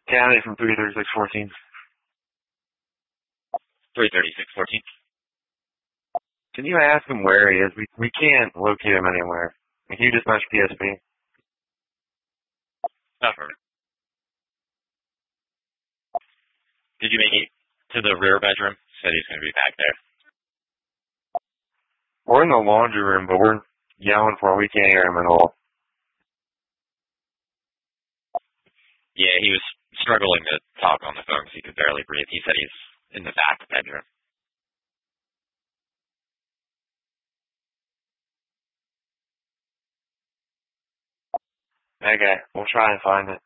County from 33614. 33614. Can you ask him where he is? We can't locate him anywhere. Can you dispatch PSP? Perfect. Did you make it to the rear bedroom? Said he's going to be back there. We're in the laundry room, but we're yelling for him. We can't hear him at all. Yeah, he was struggling to talk on the phone because he could barely breathe. He said he's in the back bedroom. Okay, we'll try and find it.